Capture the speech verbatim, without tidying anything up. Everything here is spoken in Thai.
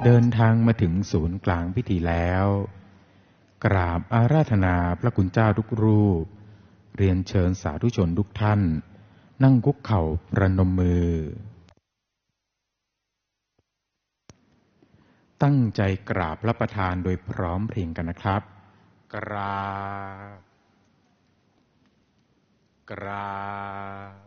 เดินทางมาถึงศูนย์กลางพิธีแล้วกราบอาราธนาพระคุณเจ้าทุกรูปเรียนเชิญสาธุชนทุกท่านนั่งคุกเข่าประนมมือตั้งใจกราบพระประธานโดยพร้อมเพรียงกันนะครับกราบกราบ